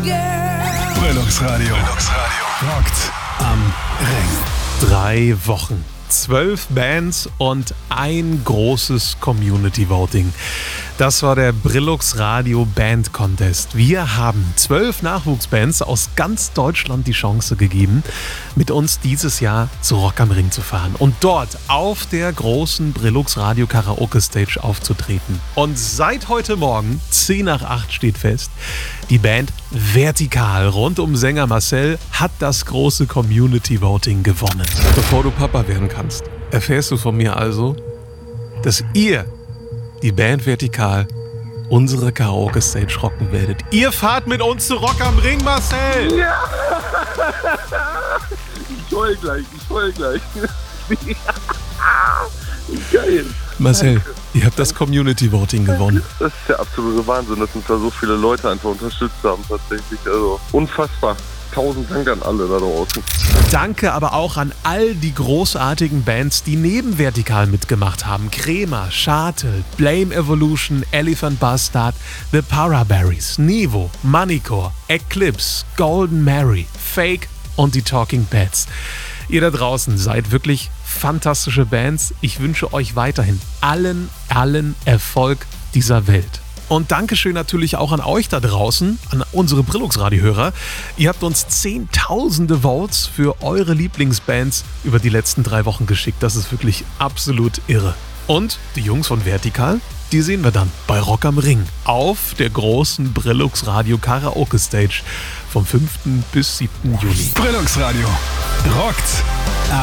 Brillux Radio. Rockt am Ring. 3 Wochen, 12 Bands und ein großes Community Voting. Das war der Brillux Radio Band Contest. Wir haben 12 Nachwuchsbands aus ganz Deutschland die Chance gegeben, mit uns dieses Jahr zu Rock am Ring zu fahren und dort auf der großen Brillux Radio Karaoke Stage aufzutreten. Und seit heute Morgen, 10 nach 8 steht fest, die Band Vertikal rund um Sänger Marcel hat das große Community Voting gewonnen. Bevor du Papa werden kannst, erfährst du von mir also, dass ihr, die Band Vertikal, unsere Karaoke-Stage rocken werdet. Ihr fahrt mit uns zu Rock am Ring, Marcel! Ja! Ich heul gleich. Geil. Marcel, Danke. ihr habt das Community Voting gewonnen. Das ist der absolute Wahnsinn, dass uns da so viele Leute einfach unterstützt haben tatsächlich. Also unfassbar. 1000 Dank an alle da draußen. Danke aber auch an all die großartigen Bands, die neben Vertikal mitgemacht haben. Kremer, Schatel, Blame Evolution, Elephant Bastard, The Paraberries, Nivo, Moneycore, Eclipse, Golden Mary, Fake und die Talking Pets. Ihr da draußen seid wirklich fantastische Bands. Ich wünsche euch weiterhin allen Erfolg dieser Welt. Und Dankeschön natürlich auch an euch da draußen, an unsere Brillux-Radio-Hörer. Ihr habt uns zehntausende Votes für eure Lieblingsbands über die letzten 3 Wochen geschickt. Das ist wirklich absolut irre. Und die Jungs von Vertikal, die sehen wir dann bei Rock am Ring auf der großen Brillux Radio Karaoke Stage vom 5. bis 7. Juni. Brillux Radio. Rockt